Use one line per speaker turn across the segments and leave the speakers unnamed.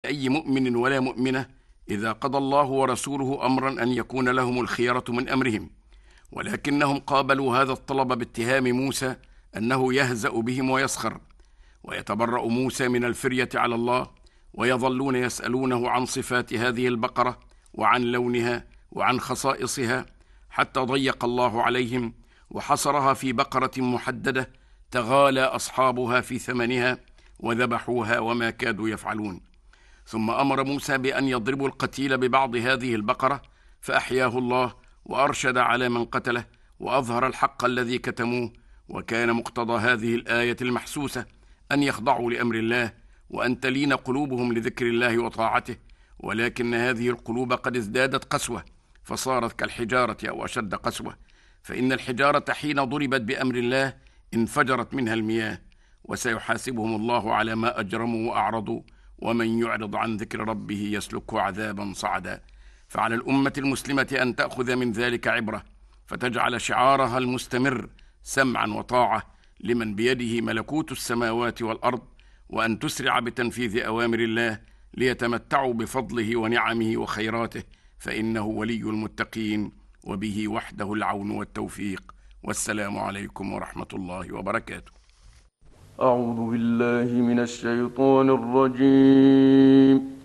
أي مؤمن ولا مؤمنة إذا قضى الله ورسوله أمرا أن يكون لهم الخيرة من أمرهم، ولكنهم قابلوا هذا الطلب باتهام موسى أنه يهزأ بهم ويسخر، ويتبرأ موسى من الفرية على الله، ويظلون يسألونه عن صفات هذه البقرة وعن لونها وعن خصائصها، حتى ضيق الله عليهم وحصرها في بقرة محددة تغالى أصحابها في ثمنها وذبحوها وما كادوا يفعلون. ثم أمر موسى بأن يضربوا القتيل ببعض هذه البقرة، فأحياه الله وأرشد على من قتله وأظهر الحق الذي كتموه. وكان مقتضى هذه الآية المحسوسة أن يخضعوا لأمر الله وأن تلين قلوبهم لذكر الله وطاعته، ولكن هذه القلوب قد ازدادت قسوة فصارت كالحجارة أو أشد قسوة، فإن الحجارة حين ضربت بأمر الله انفجرت منها المياه، وسيحاسبهم الله على ما أجرموا وأعرضوا، ومن يعرض عن ذكر ربه يسلكه عذابا صعدا. فعلى الأمة المسلمة أن تأخذ من ذلك عبرة، فتجعل شعارها المستمر سمعا وطاعة لمن بيده ملكوت السماوات والأرض، وأن تسرع بتنفيذ أوامر الله ليتمتعوا بفضله ونعمه وخيراته، فإنه ولي المتقين وبه وحده العون والتوفيق. والسلام عليكم ورحمة الله وبركاته.
أعوذ بالله من الشيطان الرجيم.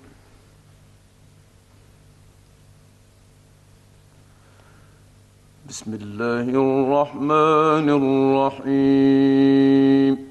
بسم الله الرحمن الرحيم.